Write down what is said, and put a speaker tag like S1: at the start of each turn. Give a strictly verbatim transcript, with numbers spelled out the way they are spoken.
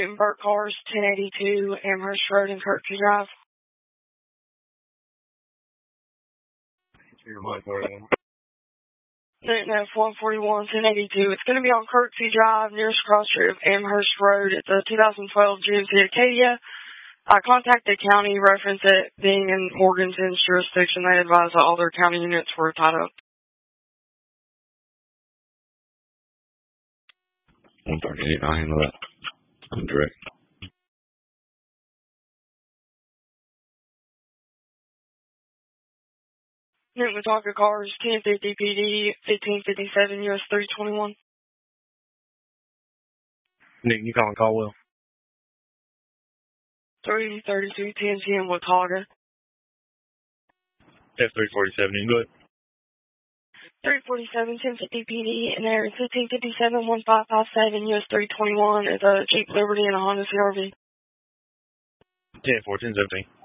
S1: Newton Burt Cars, ten eighty-two Amherst Road in Kirksey Drive. Newton F one forty-one, ten eighty-two. It's going to be on Kirksey Drive, nearest cross street of Amherst Road. It's a two thousand twelve G M C Acadia. I contacted the county, referenced it being in Morganton's jurisdiction. They advised that all their county units were tied up.
S2: one thirty-eight, I'll handle that. I'm direct.
S1: Newton Watauga Cars, ten fifty P D, fifteen fifty-seven U S three twenty-one.
S3: Newton, you calling Caldwell?
S1: three thirty-two ten G M Watauga.
S3: F three forty-seven, you good?
S1: three forty-seven, ten fifty P D, and there is fifteen fifty-seven, fifteen fifty-seven U S three twenty-one is a Jeep Liberty and a Honda C R V.
S3: ten four, ten seventeen.